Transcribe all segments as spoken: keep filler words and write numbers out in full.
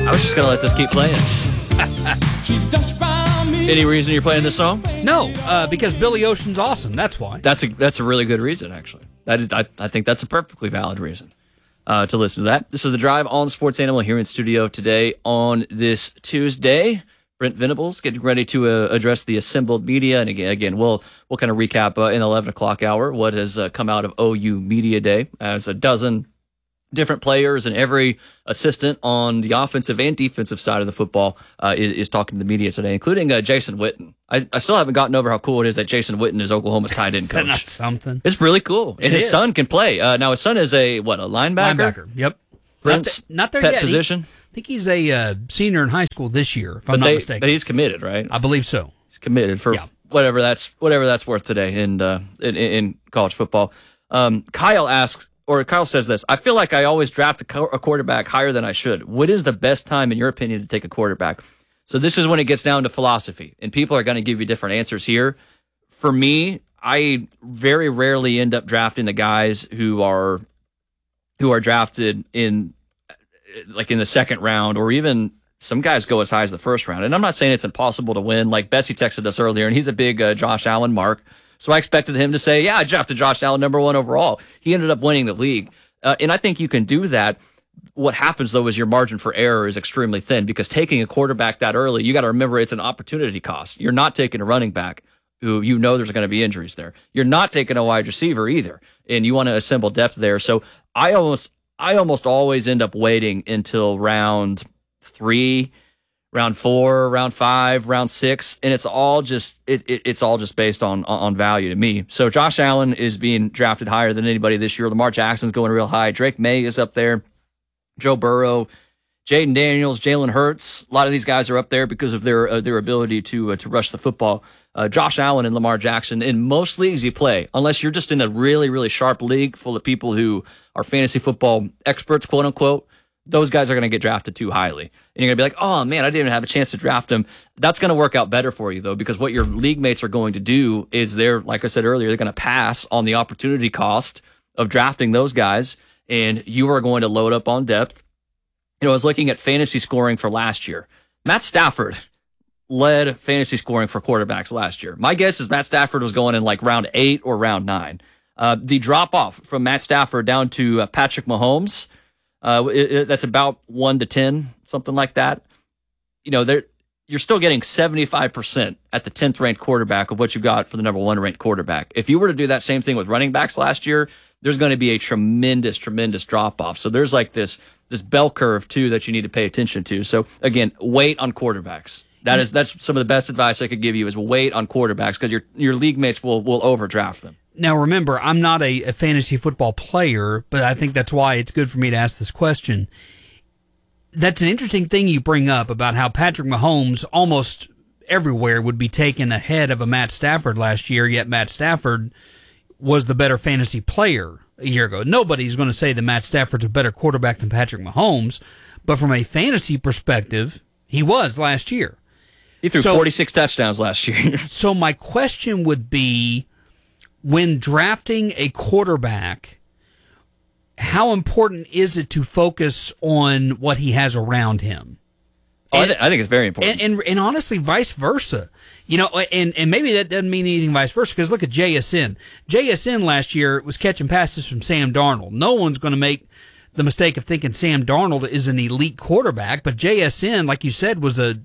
I was just going to let this keep playing. Any reason you're playing this song? No, uh, because Billy Ocean's awesome. That's why. That's a that's a really good reason, actually. That is, I, I think that's a perfectly valid reason uh, to listen to that. This is The Drive on Sports Animal here in studio today on this Tuesday. Brent Venables getting ready to uh, address the assembled media. And again, again we'll we'll kind of recap uh, in the eleven o'clock hour what has uh, come out of O U Media Day, as a dozen different players and every assistant on the offensive and defensive side of the football uh, is, is talking to the media today, including uh, Jason Witten. I, I still haven't gotten over how cool it is that Jason Witten is Oklahoma's tight end is coach. That not something? It's really cool. And it his is. son can play. Uh, now, his son is a, what, a linebacker? Linebacker, yep. Brent's not, th- not there pet yet. position? He, I think he's a uh, senior in high school this year, if but I'm not they, mistaken. But he's committed, right? I believe so. He's committed for yeah. whatever that's whatever that's worth today in, uh, in, in college football. Um, Kyle asks, or Kyle says this, I feel like I always draft a, co- a quarterback higher than I should. What is the best time, in your opinion, to take a quarterback? So this is when it gets down to philosophy, and people are going to give you different answers here. For me, I very rarely end up drafting the guys who are who are drafted in like in the second round, or even some guys go as high as the first round. And I'm not saying it's impossible to win. Like Bessie texted us earlier, and he's a big uh, Josh Allen mark. So I expected him to say, yeah, I drafted Josh Allen number one overall. He ended up winning the league. Uh, and I think you can do that. What happens, though, is your margin for error is extremely thin, because taking a quarterback that early, you got to remember it's an opportunity cost. You're not taking a running back who you know there's going to be injuries there. You're not taking a wide receiver either, and you want to assemble depth there. So I almost I almost always end up waiting until round three, round four, round five, round six, and it's all just it, it it's all just based on on value to me. So Josh Allen is being drafted higher than anybody this year. Lamar Jackson's going real high. Drake May is up there. Joe Burrow, Jaden Daniels, Jalen Hurts. A lot of these guys are up there because of their uh, their ability to uh, to rush the football. Uh, Josh Allen and Lamar Jackson, in most leagues you play, unless you're just in a really, really sharp league full of people who are fantasy football experts, quote unquote, those guys are going to get drafted too highly. And you're going to be like, oh, man, I didn't even have a chance to draft him. That's going to work out better for you, though, because what your league mates are going to do is they're, like I said earlier, they're going to pass on the opportunity cost of drafting those guys, and you are going to load up on depth. You know, I was looking at fantasy scoring for last year. Matt Stafford led fantasy scoring for quarterbacks last year. My guess is Matt Stafford was going in like round eight or round nine. Uh, the drop-off from Matt Stafford down to uh, Patrick Mahomes, uh, it, it, that's about one to ten, something like that. You know, there you're still getting seventy-five percent at the tenth ranked quarterback of what you got for the number one ranked quarterback. If you were to do that same thing with running backs last year, there's going to be a tremendous, tremendous drop-off. So there's like this this bell curve, too, that you need to pay attention to. So, again, wait on quarterbacks. That is that's some of the best advice I could give you is wait on quarterbacks, because your your league mates will will overdraft them. Now, remember, I'm not a, a fantasy football player, but I think that's why it's good for me to ask this question. That's an interesting thing you bring up about how Patrick Mahomes almost everywhere would be taken ahead of a Matt Stafford last year, yet Matt Stafford was the better fantasy player a year ago. Nobody's going to say that Matt Stafford's a better quarterback than Patrick Mahomes, but from a fantasy perspective, he was last year. He threw so, forty-six touchdowns last year. So my question would be, when drafting a quarterback, how important is it to focus on what he has around him? Oh, And, I, th- I think it's very important. and, and and honestly, vice versa. You know, and, and maybe that doesn't mean anything vice versa, because look at J S N. J S N last year was catching passes from Sam Darnold. No one's going to make the mistake of thinking Sam Darnold is an elite quarterback, but J S N, like you said, was a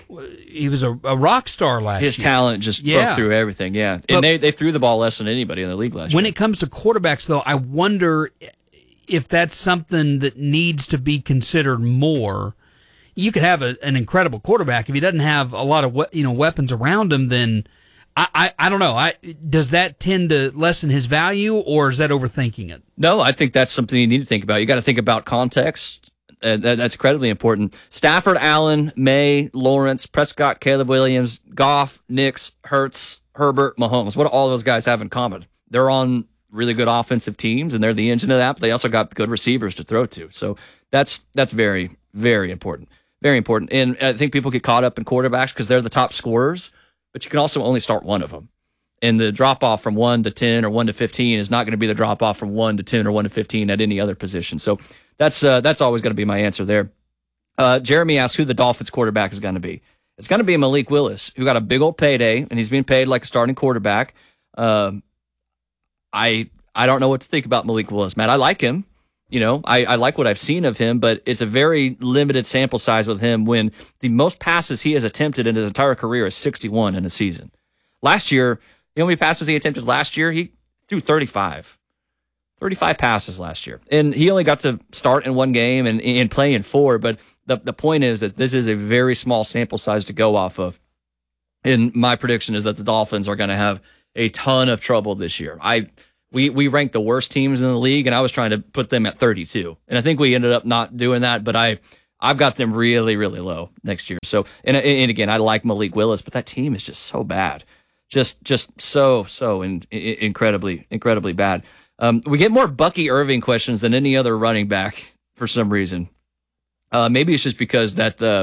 he was a, a rock star last His year. His talent just yeah. broke through everything, yeah. And but, they, they threw the ball less than anybody in the league last when year. When it comes to quarterbacks, though, I wonder if that's something that needs to be considered more. You could have a, an incredible quarterback. If he doesn't have a lot of we, you know weapons around him, then I, I, I don't know. I, does that tend to lessen his value, or is that overthinking it? No, I think that's something you need to think about. You got to think about context. Uh, that, that's incredibly important. Stafford, Allen, May, Lawrence, Prescott, Caleb Williams, Goff, Nix, Hurts, Herbert, Mahomes. What do all those guys have in common? They're on really good offensive teams, and they're the engine of that, but they also got good receivers to throw to. So that's that's very, very important. Very important. And I think people get caught up in quarterbacks because they're the top scorers, but you can also only start one of them. And the drop-off from one to ten or one to fifteen is not going to be the drop-off from one to ten or one to fifteen at any other position. So that's uh, that's always going to be my answer there. Uh, Jeremy asks who the Dolphins quarterback is going to be. It's going to be Malik Willis, who got a big old payday, and he's being paid like a starting quarterback. Um, I I don't know what to think about Malik Willis, man. I like him. You know, I, I like what I've seen of him, but it's a very limited sample size with him when the most passes he has attempted in his entire career is sixty-one in a season. Last year, you know how many passes he attempted last year? He threw thirty-five. thirty-five passes last year. And he only got to start in one game and, and play in four, but the, the point is that this is a very small sample size to go off of. And my prediction is that the Dolphins are going to have a ton of trouble this year. I we we ranked the worst teams in the league, and I was trying to put them at thirty-two. And I think we ended up not doing that, but I, I've got them really, really low next year. So, and, and again, I like Malik Willis, but that team is just so bad. Just just so, so in, in, incredibly, incredibly bad. Um, we get more Bucky Irving questions than any other running back for some reason. Uh, maybe it's just because that uh,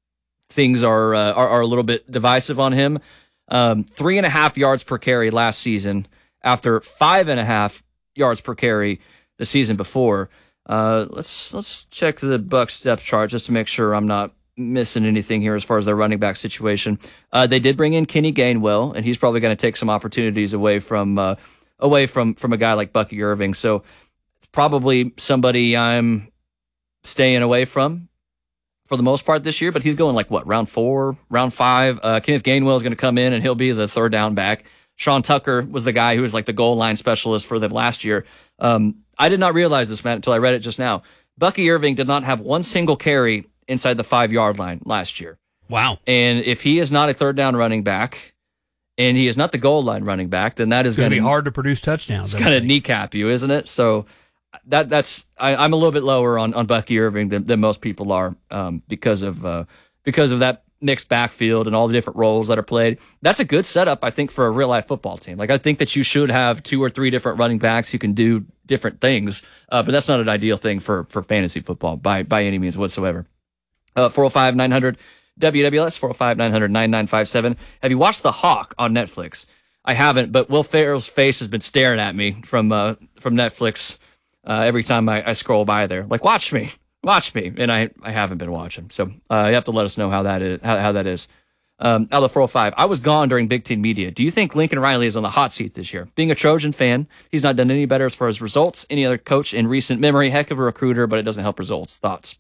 things are, uh, are are a little bit divisive on him. Um, three and a half yards per carry last season after five and a half yards per carry the season before. Uh, let's let's check the Bucs depth chart just to make sure I'm not missing anything here as far as their running back situation. Uh, they did bring in Kenny Gainwell, and he's probably going to take some opportunities away from uh, away from from a guy like Bucky Irving. So it's probably somebody I'm staying away from for the most part this year, but he's going like what, round four, round five. Uh, Kenneth Gainwell is going to come in and he'll be the third down back. Sean Tucker was the guy who was like the goal line specialist for them last year. Um, I did not realize this, Matt, until I read it just now. Bucky Irving did not have one single carry inside the five yard line last year. Wow. And if he is not a third down running back and he is not the goal line running back, then that is going to be gonna, hard to produce touchdowns. It's going to kneecap you, isn't it? So that that's I, I'm a little bit lower on, on Bucky Irving than, than most people are um, because of uh, because of that mixed backfield and all the different roles that are played. That's a good setup, I think, for a real life football team. Like I think that you should have two or three different running backs who can do different things, uh, but that's not an ideal thing for for fantasy football by by any means whatsoever. Uh, four oh five, nine hundred W W L S, four oh five, nine hundred, nine nine five seven. Have you watched The Hawk on Netflix? I haven't, but Will Ferrell's face has been staring at me from uh, from Netflix uh, every time I, I scroll by there. Like, watch me, watch me, and I, I haven't been watching. So uh, you have to let us know how that is. How, how that is. Um, Aldo four oh five. I was gone during Big Ten Media. Do you think Lincoln Riley is on the hot seat this year? Being a Trojan fan, he's not done any better as far as results. Any other coach in recent memory, heck of a recruiter, but it doesn't help results. Thoughts?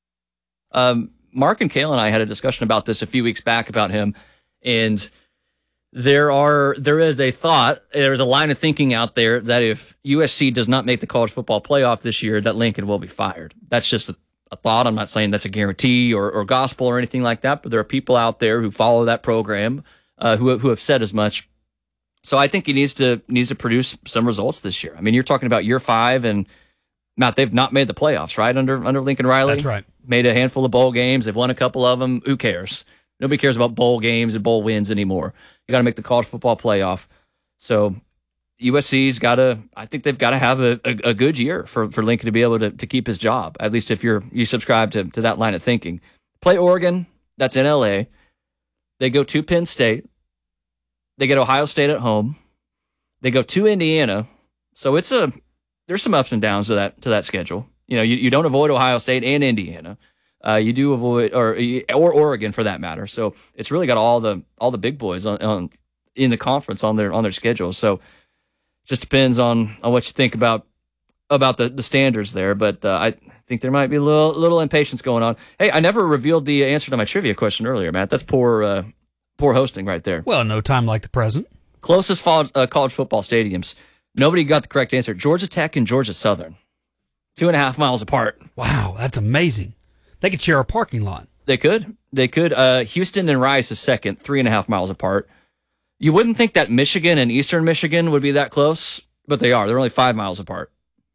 Um. Mark and Kale and I had a discussion about this a few weeks back about him, and there are there is a thought, there's a line of thinking out there that if U S C does not make the college football playoff this year, that Lincoln will be fired. That's just a, a thought. I'm not saying that's a guarantee or, or gospel or anything like that, but there are people out there who follow that program uh, who who have said as much. So I think he needs to needs to produce some results this year. I mean, you're talking about year five, and Matt, they've not made the playoffs, right? Under under Lincoln Riley. That's right. Made a handful of bowl games. They've won a couple of them. Who cares? Nobody cares about bowl games and bowl wins anymore. You got to make the college football playoff. So U S C's got to, I think they've got to have a, a, a good year for, for Lincoln to be able to, to keep his job, at least if you're you subscribe to, to that line of thinking. Play Oregon. That's in L A. They go to Penn State. They get Ohio State at home. They go to Indiana. So it's a, there's some ups and downs to that, to that schedule. You know, you, you don't avoid Ohio State and Indiana. Uh, you do avoid, or or Oregon for that matter. So it's really got all the all the big boys on, on in the conference on their on their schedule. So it just depends on, on what you think about about the, the standards there. But uh, I think there might be a little little impatience going on. Hey, I never revealed the answer to my trivia question earlier, Matt. That's poor uh, poor hosting right there. Well, no time like the present. Closest fall, uh, college football stadiums. Nobody got the correct answer. Georgia Tech and Georgia Southern. Two and a half miles apart. Wow, that's amazing. They could share a parking lot. They could. They could. Uh, Houston and Rice is second, three and a half miles apart. You wouldn't think that Michigan and Eastern Michigan would be that close, but they are. They're only five miles apart.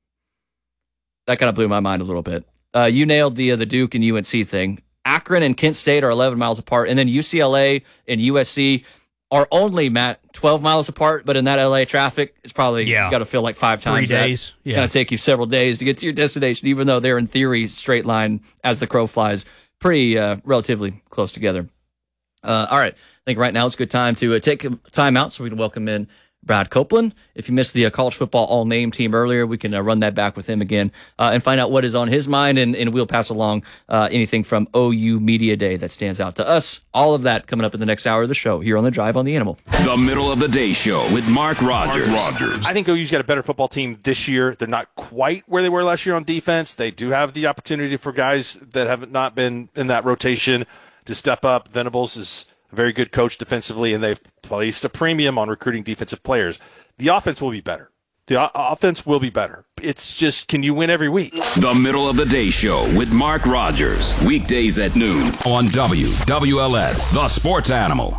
That kind of blew my mind a little bit. Uh, you nailed the uh, the Duke and U N C thing. Akron and Kent State are eleven miles apart, and then U C L A and U S C are only, Matt, twelve miles apart, but in that L A traffic, it's probably yeah. got to feel like five times Three days. That. Yeah. It's going to take you several days to get to your destination, even though they're in theory straight line as the crow flies, pretty uh, relatively close together. Uh, all right. I think right now it's a good time to uh, take time out so we can welcome in Brad Copeland. If you missed the uh, college football all-name team earlier, we can uh, run that back with him again uh, and find out what is on his mind, and, and we'll pass along uh, anything from O U Media Day that stands out to us. All of that coming up in the next hour of the show here on The Drive on the Animal. The Middle of the Day Show with Mark Rogers. Mark Rogers. I think O U's got a better football team this year. They're not quite where they were last year on defense. They do have the opportunity for guys that have not been in that rotation to step up. Venables is a very good coach defensively, and they've placed a premium on recruiting defensive players. The offense will be better. The o- offense will be better. It's just, can you win every week? The Middle of the Day Show with Mark Rogers. Weekdays at noon on W W L S, the sports animal.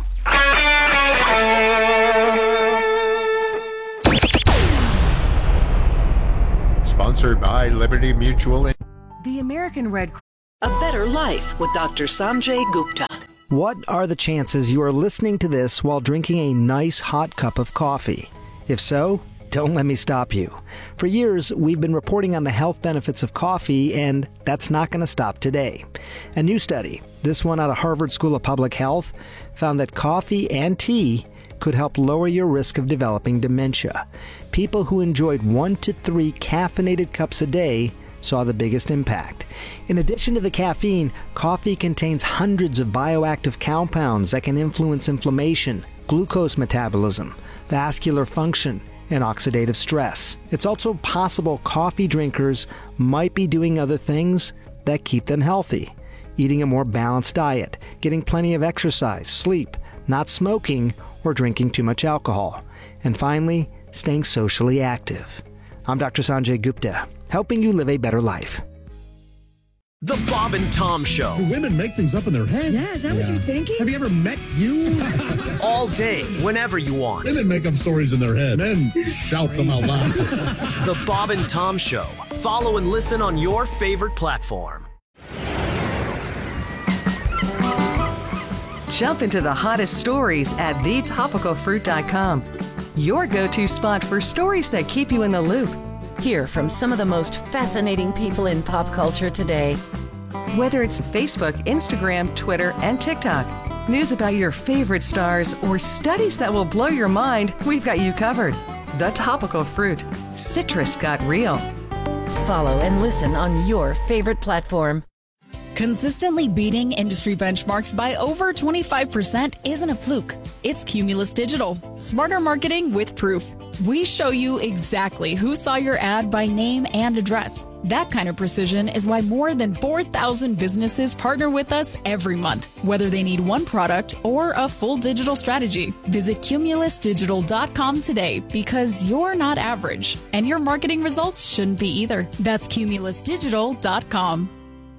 Sponsored by Liberty Mutual. The American Red Cross. A Better Life with Doctor Sanjay Gupta. What are the chances you are listening to this while drinking a nice hot cup of coffee? If so, don't let me stop you. For years, we've been reporting on the health benefits of coffee, and that's not going to stop today. A new study, this one out of Harvard School of Public Health, found that coffee and tea could help lower your risk of developing dementia. People who enjoyed one to three caffeinated cups a day saw the biggest impact. In addition to the caffeine, coffee contains hundreds of bioactive compounds that can influence inflammation, glucose metabolism, vascular function, and oxidative stress. It's also possible coffee drinkers might be doing other things that keep them healthy. Eating a more balanced diet, getting plenty of exercise, sleep, not smoking, or drinking too much alcohol. And finally, staying socially active. I'm Doctor Sanjay Gupta, helping you live a better life. The Bob and Tom Show. Do women make things up in their head? Yeah, is that yeah. what you're thinking? Have you ever met you? All day, whenever you want. Women make up stories in their head. Men shout them out loud. The Bob and Tom Show. Follow and listen on your favorite platform. Jump into the hottest stories at the topical fruit dot com. Your go-to spot for stories that keep you in the loop. Hear from some of the most fascinating people in pop culture today. Whether it's Facebook, Instagram, Twitter, and TikTok, news about your favorite stars, or studies that will blow your mind, we've got you covered. The Topical Fruit. Citrus got real. Follow and listen on your favorite platform. Consistently beating industry benchmarks by over twenty-five percent isn't a fluke. It's Cumulus Digital. Smarter marketing with proof. We show you exactly who saw your ad by name and address. That kind of precision is why more than four thousand businesses partner with us every month, whether they need one product or a full digital strategy. Visit cumulus digital dot com today, because you're not average, and your marketing results shouldn't be either. That's cumulus digital dot com.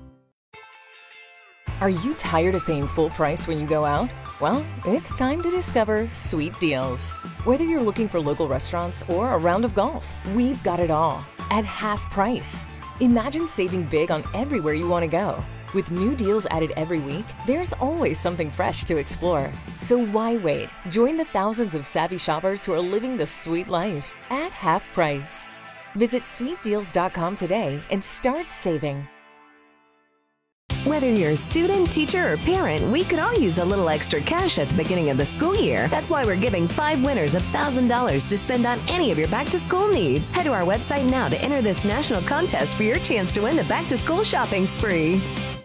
Are you tired of paying full price when you go out? Well, it's time to discover Sweet Deals. Whether you're looking for local restaurants or a round of golf, we've got it all at half price. Imagine saving big on everywhere you want to go. With new deals added every week, there's always something fresh to explore. So why wait? Join the thousands of savvy shoppers who are living the sweet life at half price. Visit sweet deals dot com today and start saving. Whether you're a student, teacher, or parent, we could all use a little extra cash at the beginning of the school year. That's why we're giving five winners one thousand dollars to spend on any of your back-to-school needs. Head to our website now to enter this national contest for your chance to win the back-to-school shopping spree.